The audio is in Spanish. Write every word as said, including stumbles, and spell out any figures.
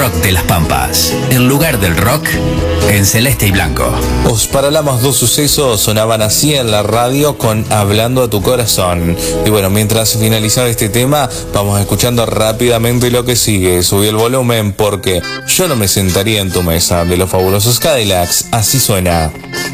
Rock de las Pampas, en lugar del rock, en celeste y blanco. Os paralamos dos sucesos sonaban así en la radio con Hablando a tu corazón. Y bueno, mientras finalizaba este tema, vamos escuchando rápidamente lo que sigue. Subí el volumen porque yo no me sentaría en tu mesa, de los Fabulosos Cadillacs. Así suena.